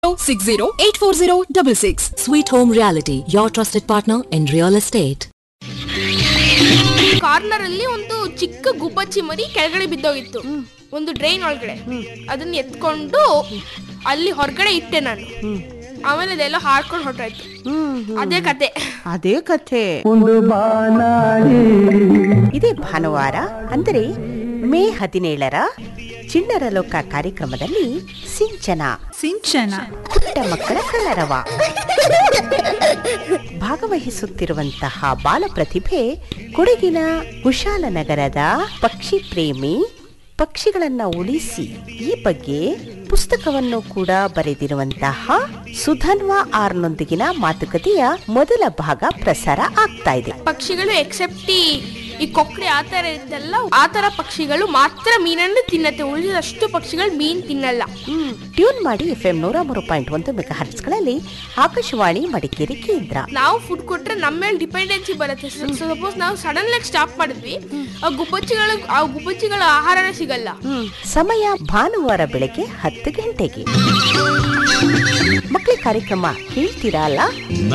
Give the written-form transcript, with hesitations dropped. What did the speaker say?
608406. Sweet Home Reality, your trusted partner in real estate. Corner ಅಲ್ಲಿ ಒಂದು ಚಿಕ್ಕ ಗುಬ್ಬಚ್ಚಿ ಮರಿ ಕೆಳಗಡೆ ಬಿದ್ದೋಗಿತ್ತು ಒಂದು ಡ್ರೈನ್ ಒಳಗಡೆ. ಅದನ್ನ ಎತ್ಕೊಂಡು ಅಲ್ಲಿ ಹೊರಗಡೆ ಇಟ್ಟೆ ನಾನು. ಆಮೇಲೆ ಅದೆಲ್ಲ ಹಾರ್ಕೊಂಡು ಹೊರಟಾಯ್ತು. ಅದೇ ಕತೆ. ಇದೇ ಭಾನುವಾರ ಅಂದರೆ ಮೇ 17ರ ಚಿಣ್ಣರ ಲೋಕ ಕಾರ್ಯಕ್ರಮದಲ್ಲಿ ಸಿಂಚನ ಪುಟ್ಟ ಮಕ್ಕಳ ಕಲರವ ಭಾಗವಹಿಸುತ್ತಿರುವಂತಹ ಬಾಲ ಪ್ರತಿಭೆ ಕೊಡಗಿನ ಕುಶಾಲನಗರದ ಪಕ್ಷಿ ಪ್ರೇಮಿ, ಪಕ್ಷಿಗಳನ್ನ ಉಳಿಸಿ ಈ ಬಗ್ಗೆ ಪುಸ್ತಕವನ್ನು ಕೂಡ ಬರೆದಿರುವಂತಹ ಸುಧನ್ವಾ ಆರ್ನೊಂದಿಗಿನ ಮಾತುಕತೆಯ ಮೊದಲ ಭಾಗ ಪ್ರಸಾರ ಆಗ್ತಾ ಇದೆ. ಪಕ್ಷಿಗಳು ಎಕ್ಸೆಪ್ಟ್ ಈ ಕೊಕ್ಕರೆ ಆತರ ಇದ್ದಲ್ಲ, ಆತರ ಪಕ್ಷಿಗಳು ಮಾತ್ರ ಮೀನನ್ನು ತಿನ್ನತ್ತೆ, ಉಳಿದಷ್ಟು ಪಕ್ಷಿಗಳು ಮೀನ್ ತಿನ್ನಲ್ಲ. ಟ್ಯೂನ್ ಮಾಡಿ FM 103.1 ಮೆಗಾಹರ್ಟ್ಸ್ಗಳಲ್ಲಿ ಆಕಾಶವಾಣಿ ಮಡಿಕೇರಿ ಕೇಂದ್ರ. ನಾವು ಫುಡ್ ಕೊಟ್ರೆ ನಮ್ಮ ಮೇಲೆ ಡಿಪೆಂಡೆನ್ಸಿ ಬರುತ್ತೆ. ಸಪೋಸ್ ನಾವು ಸಡನ್ ಆಗಿ ಸ್ಟಾಪ್ ಮಾಡಿದ್ವಿ, ಆ ಗುಬ್ಬಚ್ಚಿಗಳ ಆಹಾರನೇ ಸಿಗಲ್ಲ. ಸಮಯ ಭಾನುವಾರ ಬೆಳಗ್ಗೆ 10 ಗಂಟೆಗೆ. ಮಕ್ಕಳ ಕಾರ್ಯಕ್ರಮ ಕೇಳ್ತೀರಾ ಅಲ್ಲ?